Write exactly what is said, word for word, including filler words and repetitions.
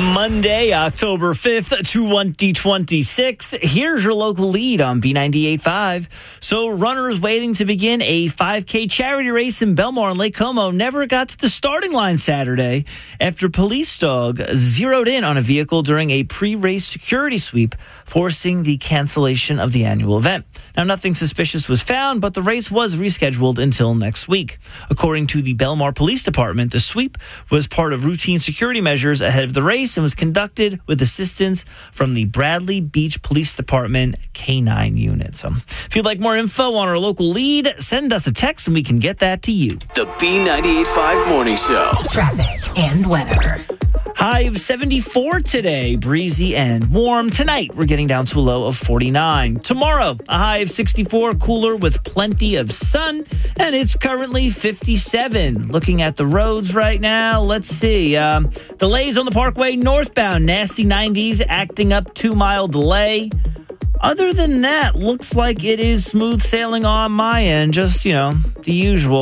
Monday, October fifth, twenty twenty-six. Here's your local lead on B ninety-eight point five. So runners waiting to begin a five K charity race in Belmar and Lake Como never got to the starting line Saturday after police dog zeroed in on a vehicle during a pre-race security sweep, forcing the cancellation of the annual event. Now, nothing suspicious was found, but the race was rescheduled until next week. According to the Belmar Police Department, the sweep was part of routine security measures ahead of the race and was conducted with assistance from the Bradley Beach Police Department K nine unit. So if you'd like more info on our local lead, send us a text and we can get that to you. The B ninety-eight point five Morning Show. Traffic and weather. High of seventy-four today, breezy and warm. Tonight, we're getting down to a low of forty-nine. Tomorrow, a high of sixty-four, cooler with plenty of sun, and it's currently fifty-seven. Looking at the roads right now, let's see. Um, delays on the Parkway northbound, nasty nineties, acting up two-mile delay. Other than that, looks like it is smooth sailing on my end, just, you know, the usual.